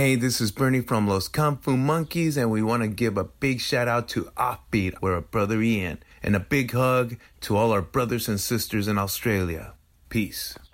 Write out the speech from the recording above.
Hey, this is Bernie from Los Kung Fu Monkeys, and we want to give a big shout out to Offbeat, with our brother Ian, and a big hug to all our brothers and sisters in Australia. Peace.